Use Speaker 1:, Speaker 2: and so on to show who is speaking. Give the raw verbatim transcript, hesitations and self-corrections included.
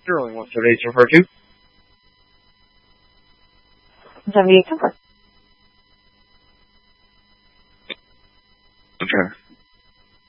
Speaker 1: Sterling, what's the race referred to?
Speaker 2: seventy-eight Temper.
Speaker 1: Okay.